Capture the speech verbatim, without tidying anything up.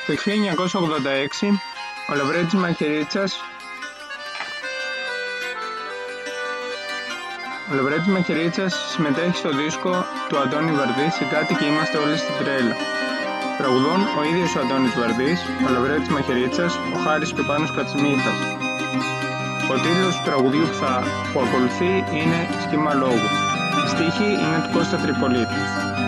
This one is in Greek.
Το χίλια εννιακόσια ογδόντα έξι ο Λαβρέντης Μαχαιρίτσας Ο Λαβρέντης Μαχαιρίτσας συμμετέχει στο δίσκο του Αντώνη Βαρδί «Συγκάτοικοι και είμαστε όλοι στην τρέλα». Τραγουδών ο ίδιος ο Αντώνης Βαρδής, ο Λαβρέντης Μαχαιρίτσας, ο Χάρης και ο Πάνος Κατσιμίχας. Ο τίτλος του τραγουδιού που, θα, που ακολουθεί είναι «Σχήμα λόγου». Η στίχη είναι του Κώστα Τριπολίτη.